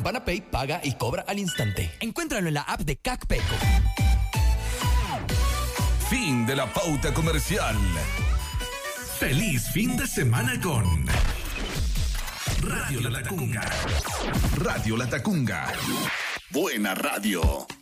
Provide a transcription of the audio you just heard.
Banapay paga y cobra al instante. Encuéntralo en la app de CacPeco. Fin de la pauta comercial. Feliz fin de semana con Radio La Tacunga. Radio La Tacunga. Buena radio.